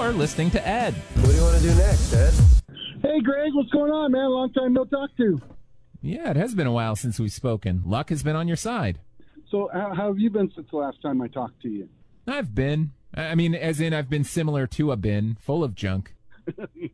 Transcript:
are listening to Ed. What do you want to do next, Ed? Hey, Greg, what's going on, man? Long time no talk to. Yeah, it has been a while since we've spoken. Luck has been on your side. So how have you been since the last time I talked to you? I've been. I mean, as in I've been similar to a bin, full of junk.